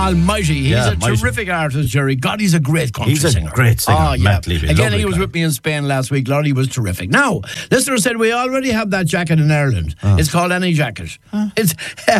almighty. He's a terrific artist, Jerry. God, he's a great country singer. He's a great singer. Oh, yeah. Matt Levy, again, he was with me in Spain last week. Lord, he was terrific. Now, listener said we already have that jacket in Ireland. It's called Any Jacket. It's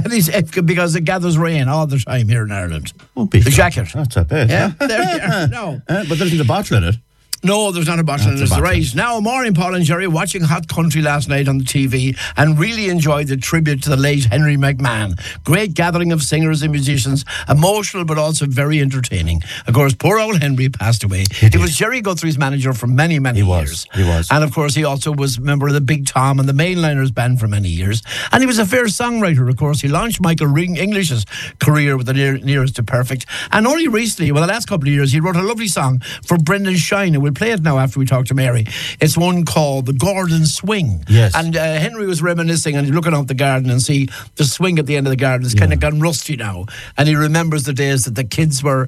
because it gathers rain all the time here in Ireland. The jacket. That's a bit. Yeah, there. No. But there isn't a bottle in it. No, there's not a bottle in it. It's right. Now, morning, Paul and Jerry, watching Hot Country last night on the TV and really enjoyed the tribute to the late Henry McMahon. Great gathering of singers and musicians, emotional but also very entertaining. Of course, poor old Henry passed away. He was Jerry Guthrie's manager for many, many years. He was. And of course, he also was a member of the Big Tom and the Mainliners band for many years. And he was a fair songwriter, of course. He launched Michael English's career with the Nearest to Perfect. And only recently, the last couple of years, he wrote a lovely song for Brendan Shine, who will play it now after we talk to Mary. It's one called The Gordon Swing. Yes. And Henry was reminiscing and looking out the garden and see the swing at the end of the garden has kind of gone rusty now. And he remembers the days that the kids were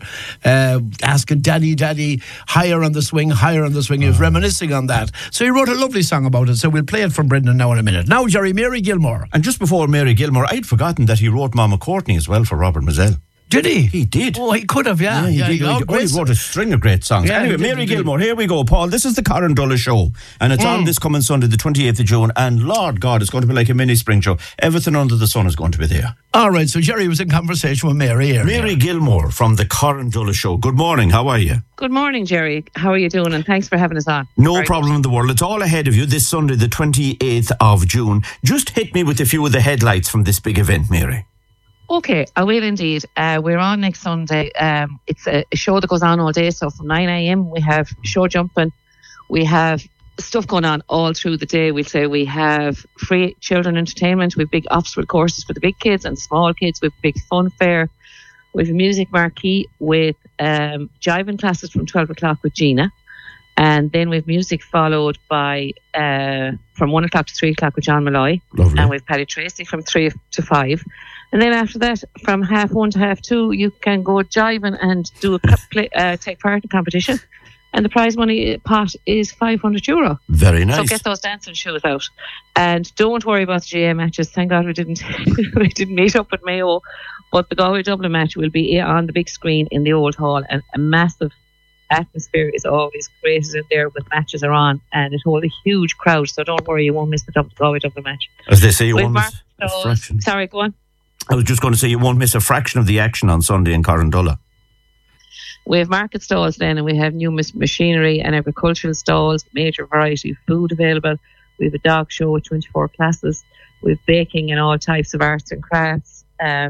asking, Daddy, Daddy, higher on the swing, higher on the swing. He was reminiscing on that. So he wrote a lovely song about it. So we'll play it from Brendan now in a minute. Now, Jerry, Mary Gilmore. And just before Mary Gilmore, I'd forgotten that he wrote Mama Courtney as well for Robert Mazzell. Did he? He did. Oh, he could have, yeah. He did. He wrote a string of great songs. Yeah, anyway, Mary Gilmore, here we go, Paul. This is the Karen Dulles Show. And it's on this coming Sunday, the 28th of June. And Lord God, it's going to be like a mini spring show. Everything under the sun is going to be there. All right, so Jerry was in conversation with Mary here. Mary Gilmore from the Karen Dulles Show. Good morning. How are you? Good morning, Jerry. How are you doing? And thanks for having us on. No problem in the world. It's all ahead of you this Sunday, the 28th of June. Just hit me with a few of the headlights from this big event, Mary. Okay, I will indeed. We're on next Sunday. It's a show that goes on all day. So from 9 a.m. we have show jumping. We have stuff going on all through the day. We'll say we have free children entertainment. We have big obstacle courses for the big kids and small kids. We have big fun fair. We have a music marquee with jiving classes from 12 o'clock with Gina. And then we have music followed by from 1 o'clock to 3 o'clock with John Malloy. Lovely. And we have Paddy Tracy from 3 to 5. And then after that, from 1:30 to 2:30, you can go jiving and do take part in competition. And the prize money pot is €500. Very nice. So get those dancing shoes out. And don't worry about the GA matches. Thank God we didn't meet up at Mayo. But the Galway Dublin match will be on the big screen in the Old Hall. And a massive atmosphere is always created in there with matches are on. And it holds a huge crowd. So don't worry, you won't miss the Galway Dublin match. As they say, you won't miss a fraction. Sorry, go on. I was just going to say you won't miss a fraction of the action on Sunday in Corrandulla. We have market stalls then, and we have new machinery and agricultural stalls, major variety of food available. We have a dog show with 24 classes. We have baking and all types of arts and crafts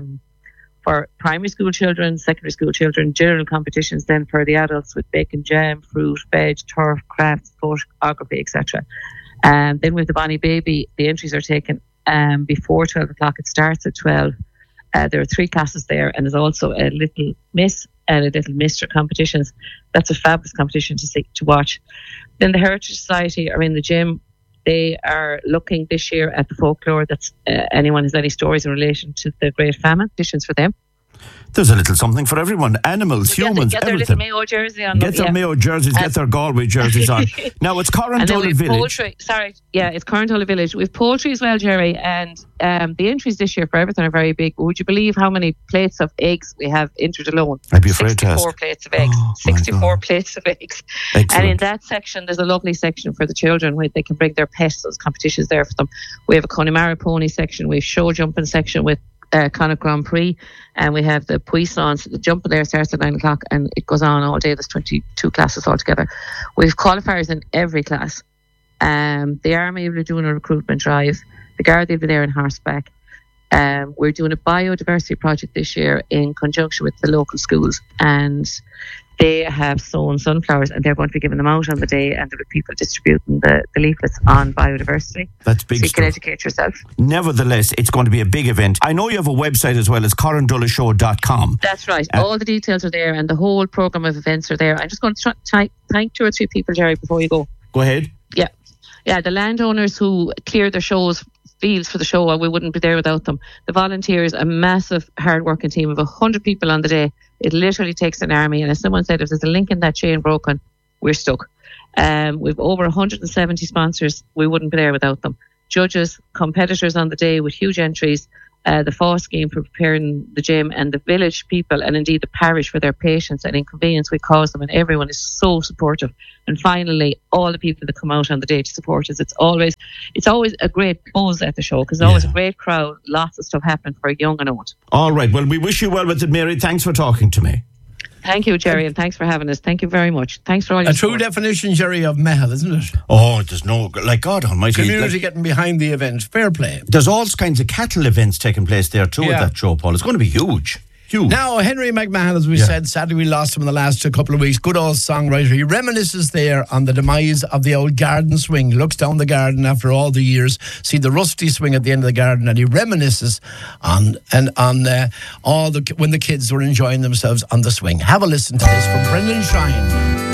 for primary school children, secondary school children, general competitions then for the adults with bacon, jam, fruit, veg, turf, crafts, photography, etc. Then we have the Bonnie Baby. The entries are taken before 12 o'clock. It starts at 12. There are 3 classes there, and there's also a Little Miss and a Little Mister competitions. That's a fabulous competition to watch. Then the Heritage Society are in the gym. They are looking this year at the folklore. That's anyone has any stories in relation to the Great Famine. Competitions for them. There's a little something for everyone. Animals, humans, get their everything. Little Mayo jersey on. Get their Mayo jerseys, get their Galway jerseys on. Now, it's Corrandulla Village. Poultry. It's Corrandulla Village. We have poultry as well, Jerry. And the entries this year for everything are very big. Would you believe how many plates of eggs we have entered alone? I'd be afraid to ask. 64 plates of eggs. 64 plates of eggs. Excellent. And in that section, there's a lovely section for the children where they can bring their pets. There's competitions there for them. We have a Connemara pony section. We have show jumping section with Connacht Grand Prix, and we have the Puissance. The jumping there starts at 9 o'clock and it goes on all day. There's 22 classes altogether. We have qualifiers in every class. The Army will be doing a recruitment drive. The Garda will be there in horseback. We're doing a biodiversity project this year in conjunction with the local schools, and they have sown sunflowers and they're going to be giving them out on the day, and there will be people distributing the leaflets on biodiversity. That's big so you stuff. can educate yourself. Nevertheless, it's going to be a big event. I know you have a website as well as corrandulleshow.com. That's right. All the details are there and the whole programme of events are there. I'm just going to thank 2 or 3 people, Jerry, before you go. Go ahead. Yeah, the landowners who cleared their fields for the show, and we wouldn't be there without them. The volunteers, a massive hard-working team of 100 people on the day. It literally takes an army, and as someone said, if there's a link in that chain broken, we're stuck. We've over 170 sponsors. We wouldn't be there without them. Judges, competitors on the day with huge entries, the FAW scheme for preparing the gym, and the village people, and indeed the parish, for their patience and inconvenience we cause them, and everyone is so supportive. And finally, all the people that come out on the day to support us. It's always a great buzz at the show, because there's always a great crowd, lots of stuff happening for young and old. All right, well, we wish you well with it, Mary. Thanks for talking to me. Thank you, Jerry, and thanks for having us. Thank you very much. Thanks for all your A true definition, Jerry, of mehel, isn't it? Oh, there's no, like, God almighty. Community getting behind the event. Fair play. There's all kinds of cattle events taking place there too at that show, Paul. It's going to be huge. Now, Henry McMahon, as we said, sadly we lost him in the last couple of weeks. Good old songwriter. He reminisces there on the demise of the old garden swing. He looks down the garden after all the years, see the rusty swing at the end of the garden, and he reminisces on all when the kids were enjoying themselves on the swing. Have a listen to this from Brendan Shine.